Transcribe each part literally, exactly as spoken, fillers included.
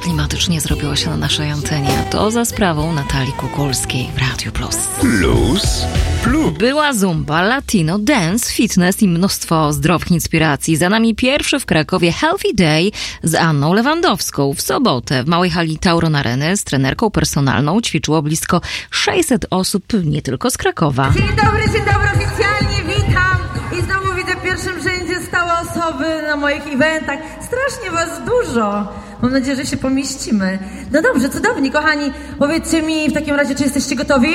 klimatycznie zrobiło się na naszej antenie. To za sprawą Natalii Kukulskiej w Radiu Plus. Plus, plus. Była zumba, latino, dance, fitness i mnóstwo zdrowych inspiracji. Za nami pierwszy w Krakowie Healthy Day z Anną Lewandowską. W sobotę w małej hali Tauron Areny z trenerką personalną ćwiczyło blisko sześćset osób, nie tylko z Krakowa. Dzień dobry, dzień dobry, oficjalnie witam. I znowu widzę w pierwszym rzędzie stałe osoby na moich eventach. Strasznie was dużo. Mam nadzieję, że się pomieścimy. No dobrze, cudownie, kochani. Powiedzcie mi w takim razie, czy jesteście gotowi?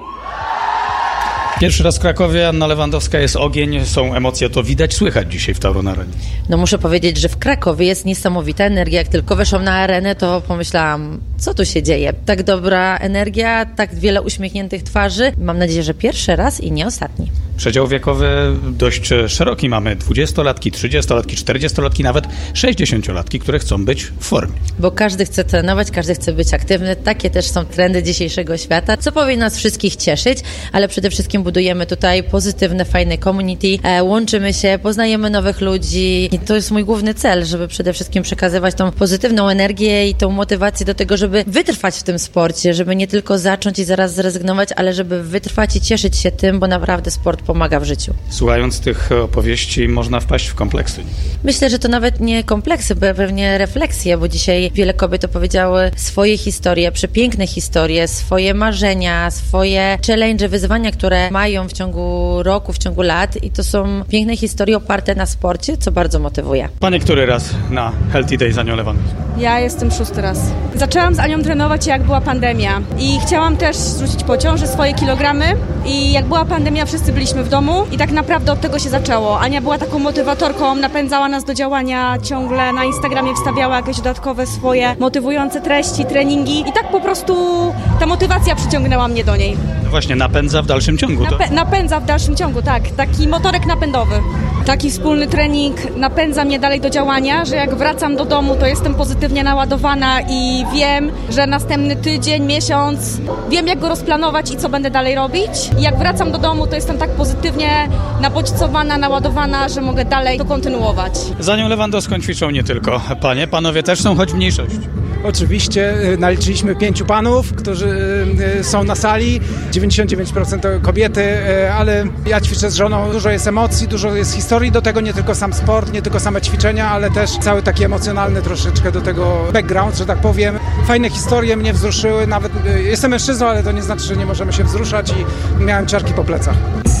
Pierwszy raz w Krakowie, Anna Lewandowska, jest ogień, są emocje, to widać, słychać dzisiaj w Tauron Arenie. No muszę powiedzieć, że w Krakowie jest niesamowita energia. Jak tylko weszłam na arenę, to pomyślałam, co tu się dzieje? Tak dobra energia, tak wiele uśmiechniętych twarzy. Mam nadzieję, że pierwszy raz i nie ostatni. Przedział wiekowy dość szeroki mamy. dwudziestolatki, trzydziestolatki, czterdziestolatki, nawet sześćdziesięciolatki, które chcą być w formie. Bo każdy chce trenować, każdy chce być aktywny. Takie też są trendy dzisiejszego świata, co powinno nas wszystkich cieszyć, ale przede wszystkim budujemy tutaj pozytywne, fajne community, e, łączymy się, poznajemy nowych ludzi i to jest mój główny cel, żeby przede wszystkim przekazywać tą pozytywną energię i tą motywację do tego, żeby wytrwać w tym sporcie, żeby nie tylko zacząć i zaraz zrezygnować, ale żeby wytrwać i cieszyć się tym, bo naprawdę sport pomaga w życiu. Słuchając tych opowieści można wpaść w kompleksy. Myślę, że to nawet nie kompleksy, pewnie refleksje, bo dzisiaj wiele kobiet opowiedziały swoje historie, przepiękne historie, swoje marzenia, swoje challenge, wyzwania, które mają w ciągu roku, w ciągu lat i to są piękne historie oparte na sporcie, co bardzo motywuje. Panie, który raz na Healthy Day z Anią Lewandowską? Ja jestem szósty raz. Zaczęłam z Anią trenować, jak była pandemia i chciałam też zrzucić po ciąży swoje kilogramy i jak była pandemia, wszyscy byliśmy w domu i tak naprawdę od tego się zaczęło. Ania była taką motywatorką, napędzała nas do działania, ciągle na Instagramie wstawiała jakieś dodatkowe swoje motywujące treści, treningi i tak po prostu ta motywacja przyciągnęła mnie do niej. No właśnie, napędza w dalszym ciągu. To... Napę- napędza w dalszym ciągu, tak. Taki motorek napędowy. Taki wspólny trening napędza mnie dalej do działania, że jak wracam do domu, to jestem pozytywnie naładowana i wiem, że następny tydzień, miesiąc, wiem jak go rozplanować i co będę dalej robić. I jak wracam do domu, to jestem tak pozytywnie nabodźcowana, naładowana, że mogę dalej to kontynuować. Z Anią Lewandowską ćwiczą nie tylko panie, panowie też są, choć w mniejszości. Oczywiście naliczyliśmy pięciu panów, którzy są na sali, dziewięćdziesiąt dziewięć procent to kobiety, ale ja ćwiczę z żoną, dużo jest emocji, dużo jest historii, do tego nie tylko sam sport, nie tylko same ćwiczenia, ale też cały taki emocjonalny troszeczkę do tego background, że tak powiem. Fajne historie mnie wzruszyły, nawet jestem mężczyzną, ale to nie znaczy, że nie możemy się wzruszać i miałem ciarki po plecach.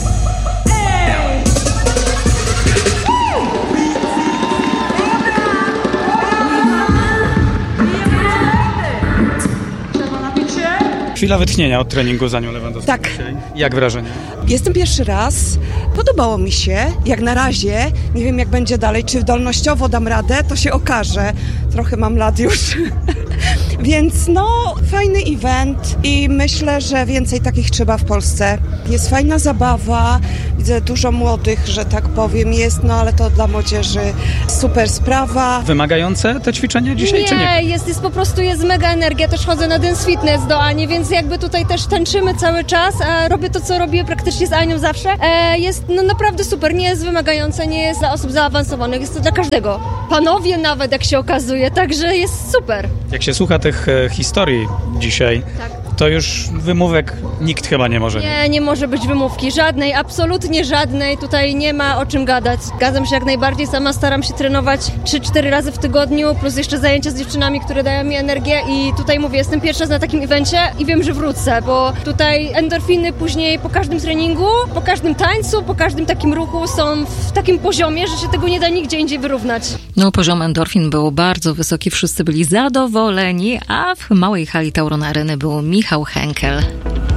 Chwila wytchnienia od treningu z Anią Lewandowską. Tak. Jak wrażenie? Jestem pierwszy raz. Podobało mi się. Jak na razie. Nie wiem, jak będzie dalej. Czy wydolnościowo dam radę, to się okaże. Trochę mam lat już. Więc no, fajny event i myślę, że więcej takich trzeba w Polsce. Jest fajna zabawa. Widzę dużo młodych, że tak powiem, jest, no ale to dla młodzieży super sprawa. Wymagające te ćwiczenia dzisiaj, nie, czy nie? Jest, jest po prostu jest mega energia. Też chodzę na dance fitness do Ani, więc jakby tutaj też tańczymy cały czas. E, robię to, co robię praktycznie z Anią zawsze. E, jest no naprawdę super, nie jest wymagające, nie jest dla osób zaawansowanych, jest to dla każdego. Panowie nawet, jak się okazuje, także jest super. Jak się słucha tych e, historii dzisiaj, Tak. to już wymówek nikt chyba nie może. Nie, nie może być wymówki. Żadnej, absolutnie żadnej. Tutaj nie ma o czym gadać. Zgadzam się jak najbardziej. Sama staram się trenować trzy cztery razy w tygodniu, plus jeszcze zajęcia z dziewczynami, które dają mi energię i tutaj mówię, jestem pierwsza na takim evencie i wiem, że wrócę, bo tutaj endorfiny później po każdym treningu, po każdym tańcu, po każdym takim ruchu są w takim poziomie, że się tego nie da nigdzie indziej wyrównać. No, poziom endorfin był bardzo wysoki, wszyscy byli zadowoleni, a w małej hali Tauron Areny był Michał Henkel.